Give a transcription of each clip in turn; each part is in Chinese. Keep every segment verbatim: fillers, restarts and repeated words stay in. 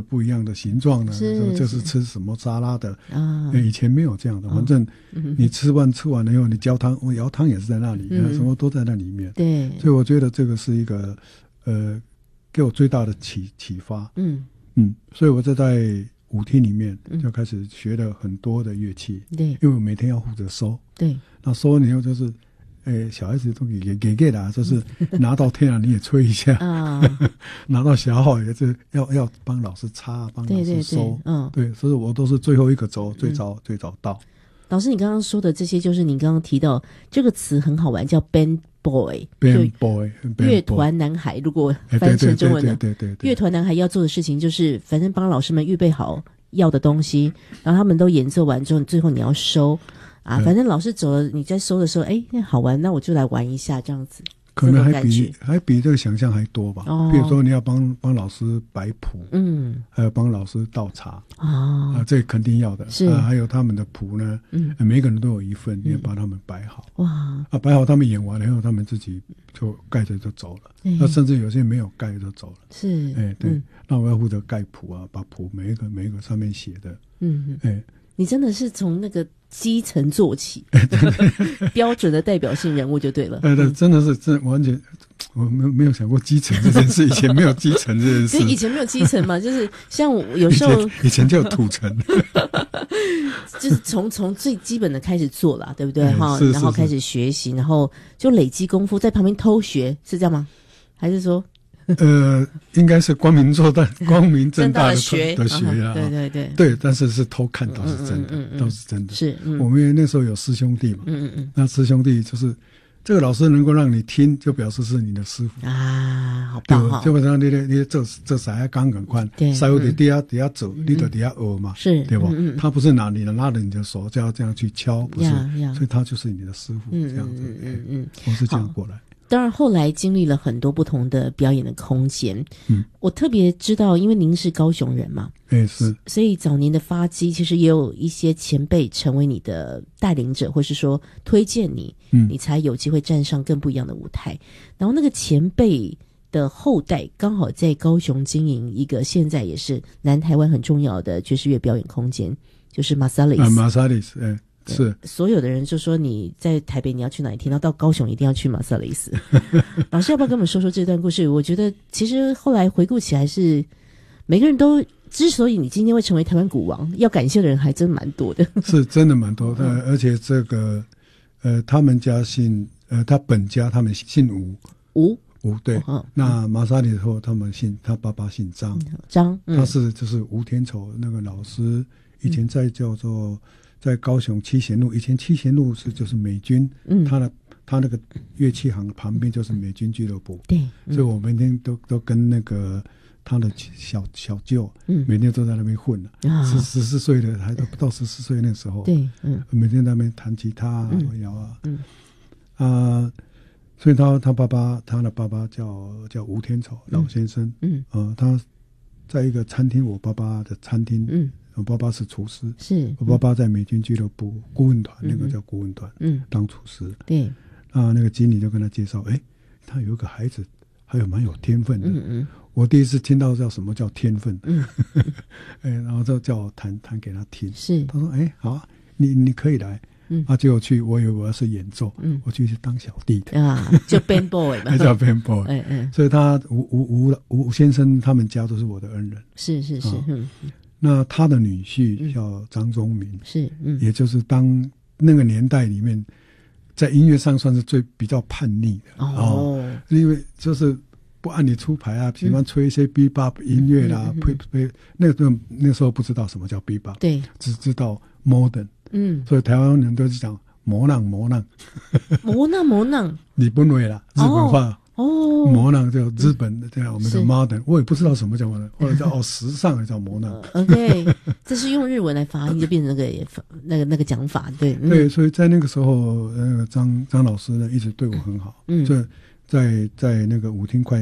不一样的形状呢？ 是这是吃什么沙拉的啊？ 以前没有这样的，反正你吃完吃完了以后，你浇汤，我熬汤也是在那里， 嗯、 什么都在那里面。 对， 所以我觉得这个是一个呃，给我最大的启启发。嗯嗯，所以我就在舞厅里面就开始学了很多的乐器。对，因为我每天要负责收。对，那收完以后就是。诶，小孩子都给给给给的，就是拿到天啊，你也吹一下啊；拿到小号也是要要帮老师擦，帮老师收。对对对嗯，对，所以我都是最后一个走，最早、嗯、最早到。 老师，你刚刚说的这些，就是你刚刚提到这个词很好玩，叫 band boy。band boy， 乐团男孩。如果翻成中文的，对对对，乐团男孩要做的事情就是，反正帮老师们预备好要的东西，然后他们都演奏完之后，最后你要收。啊，反正老师走了，你在收的时候，哎，那好玩，那我就来玩一下，这样子。 可能还比还比这个想象还多吧。哦，比如说你要帮帮老师摆谱，嗯，还有帮老师倒茶，哦，啊，这肯定要的。是啊，还有他们的谱呢，嗯，每个人都有一份，你要把他们摆好。哇，啊，摆好他们演完了以后，他们自己就盖着就走了。那甚至有些没有盖就走了。是，哎，对，那我要负责盖谱啊，把谱每一个每一个上面写的，嗯，哎。 你真的是从那个基层做起，标准的代表性人物就对了。 呃，对，真的是真完全，我没有没有想过基层这件事，以前没有基层这件事。 以前没有基层嘛，就是像我有时候以前, 以前就有土层， 就是从从最基本的开始做啦，对不对哈？嗯、然后开始学习，然后就累积功夫，在旁边偷学，是这样吗？还是说？ 呃，应该是光明正大、光明正大的学的学啊， 对对对， 对，但是是偷看倒是真的，嗯嗯嗯、倒是真的。是，嗯、我们那时候有师兄弟嘛，嗯嗯嗯，那师兄弟就是这个老师能够让你听，就表示是你的师傅啊，好棒哈！ 基本上你你这这啥刚赶快，稍微底下底下走，你得底下学嘛，是，对吧？嗯嗯、他不是拿你的拉着你的手就要这样去敲，不是，所以他就是你的师傅这样子。嗯嗯嗯，我是这样过来。 当然后来经历了很多不同的表演的空间，嗯，我特别知道因为您是高雄人嘛， 哎是， 所以早年的发迹其实也有一些前辈成为你的带领者，或是说推荐你，嗯，你才有机会站上更不一样的舞台。然后那个前辈的后代刚好在高雄经营一个现在也是南台湾很重要的爵士乐表演空间，就是 Marsalis 啊 Marsalis 哎是， 所有的人就说你在台北你要去哪里听到，到高雄一定要去马萨雷斯。老师要不要跟我们说说这段故事？我觉得其实后来回顾起来是每个人都之所以你今天会成为台湾鼓王，要感谢的人还真蛮多的。 是真的蛮多的，嗯、而且这个呃他们家姓呃他本家他们姓吴吴吴对，哦、那马萨里后他们姓他爸爸姓张张， 嗯、他是就是吴天丑那个老师以前在叫做。在高雄七贤路，以前七贤路是就是美军，嗯，他的他那个乐器行旁边就是美军俱乐部，对，嗯、所以我每天都都跟那个他的小小舅，嗯，每天都在那边混了，十十四岁的还都不到十四岁那时候，对，嗯，每天在那边弹吉他啊、摇啊，嗯，啊，所以他他爸爸他的爸爸叫叫吴天丑老先生，嗯，呃，他在一个餐厅，我爸爸的餐厅，嗯。我爸爸是厨师，是我爸爸在美军俱乐部顾问团，嗯、那个叫顾问团，嗯，当厨师。对，啊，那个经理就跟他介绍，哎，他有一个孩子，还有蛮有天分的。嗯嗯，我第一次听到叫什么叫天分，嗯，哎，然后就叫我弹弹给他听。是，他说，哎，好啊，你你可以来。嗯，啊，结果去，我以为我要是演奏，嗯，我去去当小弟的啊，就 band boy 嘛， 叫 band boy，哎哎，所以他吴吴吴吴先生他们家都是我的恩人。是是是，嗯。那他的女婿叫张宗民，嗯、是，嗯，也就是当那个年代里面，在音乐上算是最比较叛逆的哦，哦因为就是不按你出牌啊，喜欢吹一些 bebop 音乐啦，呸呸，那个那时候不知道什么叫 bebop， 对，只知道 modern， 嗯，所以台湾人都是讲魔浪魔浪， 魔浪魔浪， 日本话啦，日本话。哦哦，魔浪叫日本的，这样我们的 modern， 我也不知道什么叫 modern， 或者叫哦时尚，叫魔浪。 OK， 这是用日文来发音，就变成那个那个那个讲法，对、嗯、 对，所以在那个时候，那个张张老师呢一直对我很好，嗯，所以在在那个舞厅快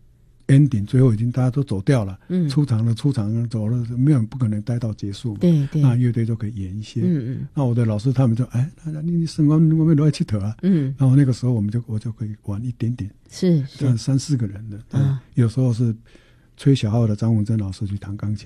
ending 最后已经大家都走掉了，嗯，出场了出场走了，没有不可能待到结束嘛，对对，那乐队就可以演一些，嗯嗯，那我的老师他们就哎，你你升官我们都爱去头啊，嗯，然后那个时候我们就我就可以玩一点点。是，是三四个人的，啊，有时候是吹小号的张文珍老师去弹钢琴，